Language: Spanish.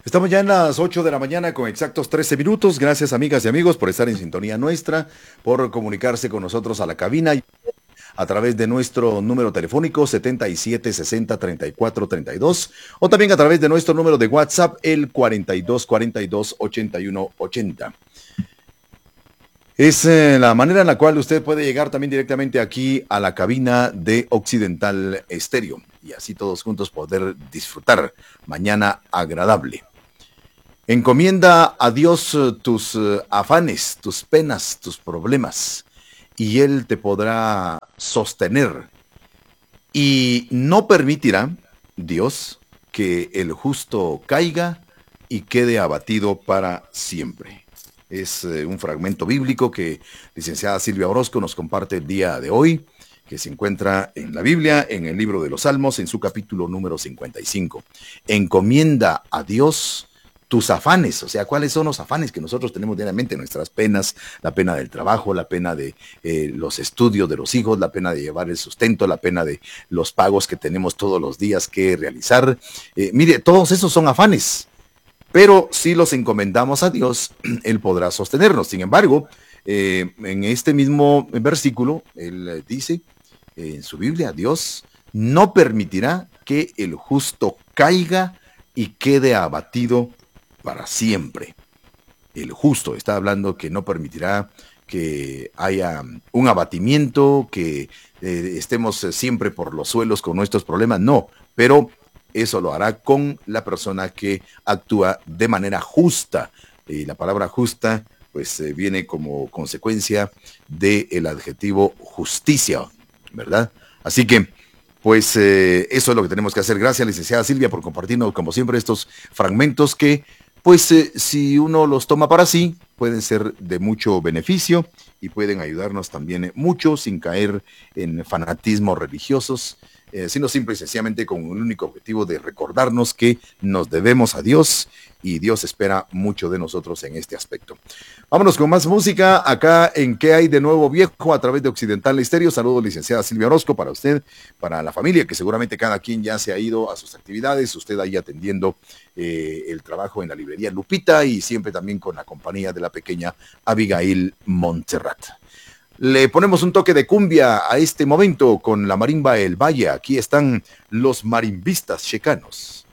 Estamos ya en las 8 de la mañana con exactos 13 minutos. Gracias, amigas y amigos, por estar en sintonía nuestra, por comunicarse con nosotros a la cabina a través de nuestro número telefónico 7760-3432 o también a través de nuestro número de WhatsApp, el 4242-8180. Es la manera en la cual usted puede llegar también directamente aquí a la cabina de Occidental Estéreo y así todos juntos poder disfrutar mañana agradable. Encomienda a Dios tus afanes, tus penas, tus problemas, y Él te podrá sostener. Y no permitirá, Dios, que el justo caiga y quede abatido para siempre. Es un fragmento bíblico que licenciada Silvia Orozco nos comparte el día de hoy, que se encuentra en la Biblia, en el libro de los Salmos, en su capítulo número 55. Encomienda a Dios tus afanes, o sea, ¿cuáles son los afanes que nosotros tenemos diariamente? Nuestras penas, la pena del trabajo, la pena de los estudios de los hijos, la pena de llevar el sustento, la pena de los pagos que tenemos todos los días que realizar. Mire, todos esos son afanes, pero si los encomendamos a Dios, Él podrá sostenernos. Sin embargo, en este mismo versículo, Él dice en su Biblia, Dios no permitirá que el justo caiga y quede abatido para siempre. El justo está hablando que no permitirá que haya un abatimiento, que estemos siempre por los suelos con nuestros problemas, no, pero eso lo hará con la persona que actúa de manera justa. Y la palabra justa, pues viene como consecuencia del adjetivo justicia, ¿verdad? Así que, pues eso es lo que tenemos que hacer. Gracias, licenciada Silvia, por compartirnos, como siempre, estos fragmentos que pues si uno los toma para sí, pueden ser de mucho beneficio y pueden ayudarnos también mucho sin caer en fanatismos religiosos, sino simple y sencillamente con un único objetivo de recordarnos que nos debemos a Dios y Dios espera mucho de nosotros en este aspecto. Vámonos con más música acá en ¿Qué hay de nuevo, viejo? A través de Occidental Estéreo. Saludos, licenciada Silvia Orozco, para usted, para la familia, que seguramente cada quien ya se ha ido a sus actividades, usted ahí atendiendo el trabajo en la librería Lupita y siempre también con la compañía de la pequeña Abigail Montserrat. Le ponemos un toque de cumbia a este momento con la marimba El Valle. Aquí están los marimbistas checanos.